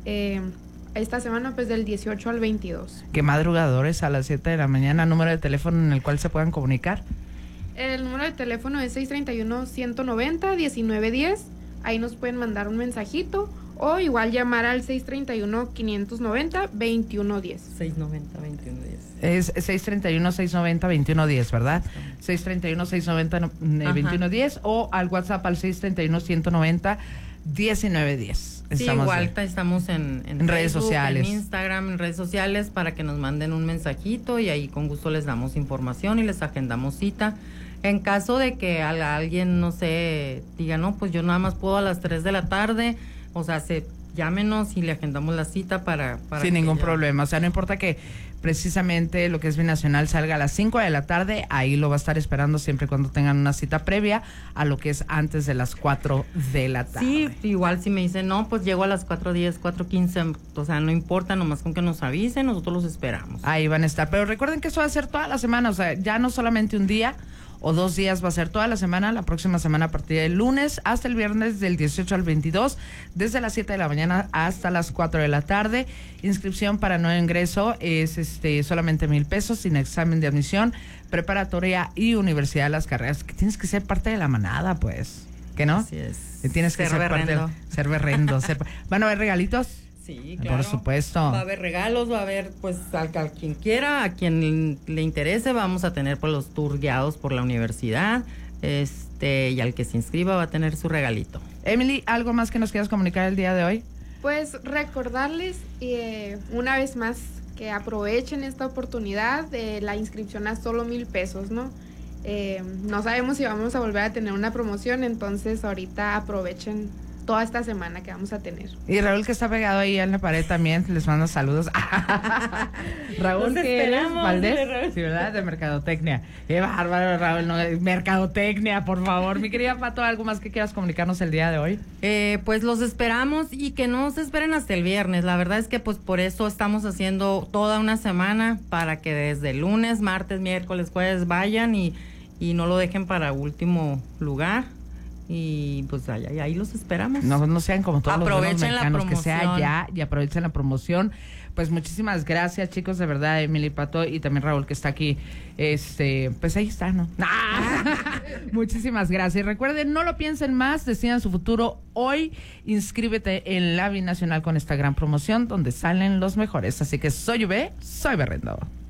esta semana, pues del 18 al 22. ¿Qué madrugadores a las 7 de la mañana? ¿Número de teléfono en el cual se puedan comunicar? El número de teléfono es 631-190-1910. Ahí nos pueden mandar un mensajito o igual llamar al 631-590-2110. 690-2110. Es 631-690-2110, ¿verdad? 631-690-2110 o al WhatsApp al 631-190-1910. Sí, igual estamos en redes Facebook, sociales. En Instagram, en redes sociales, para que nos manden un mensajito y ahí con gusto les damos información y les agendamos cita. En caso de que alguien, no sé, diga, no, pues yo nada más puedo a las 3 de la tarde, o sea, llámenos y le agendamos la cita para sin ningún problema. O sea, no importa que precisamente lo que es Binacional salga a las 5 de la tarde, ahí lo va a estar esperando siempre y cuando tengan una cita previa a lo que es antes de las 4 de la tarde. Sí, igual si me dicen, no, pues llego a las 4:10, 4:15, o sea, no importa, nomás con que nos avisen, nosotros los esperamos. Ahí van a estar, pero recuerden que eso va a ser toda la semana, o sea, ya no solamente un día o 2 días, va a ser toda la semana, la próxima semana a partir del lunes hasta el viernes del 18 al 22, desde las 7 de la mañana hasta las 4 de la tarde. Inscripción para nuevo ingreso es solamente $1,000 sin examen de admisión, preparatoria y universidad de las carreras, que tienes que ser parte de la manada, pues, ¿que no? Así es. Tienes que ser berrendo. Ser berrendo. ¿Van a haber regalitos? Sí, claro. Por supuesto. Va a haber regalos, va a haber, pues, a quien quiera, a quien le interese, vamos a tener pues los tours guiados por la universidad, y al que se inscriba va a tener su regalito. Emily, ¿algo más que nos quieras comunicar el día de hoy? Pues recordarles una vez más que aprovechen esta oportunidad de la inscripción a solo $1,000, ¿no? No sabemos si vamos a volver a tener una promoción, entonces ahorita aprovechen toda esta semana que vamos a tener. Y Raúl, que está pegado ahí en la pared también, les manda saludos. Raúl, que eres Valdés, sí, ¿verdad? De Mercadotecnia. Qué bárbaro, Raúl, no, Mercadotecnia, por favor. Mi querida Pato, ¿algo más que quieras comunicarnos el día de hoy? Pues los esperamos y que no se esperen hasta el viernes. La verdad es que pues por eso estamos haciendo toda una semana, para que desde lunes, martes, miércoles, jueves vayan y no lo dejen para último lugar. Y pues ahí los esperamos. No sean como todos aprovechen los mexicanos, que sea ya y aprovechen la promoción. Pues muchísimas gracias, chicos, de verdad, Emily, Pato y también Raúl, que está aquí. Pues ahí está, ¿no? Muchísimas gracias. Y recuerden, no lo piensen más, decidan su futuro hoy. Inscríbete en la Binacional con esta gran promoción donde salen los mejores. Así que soy UB, soy berrendo.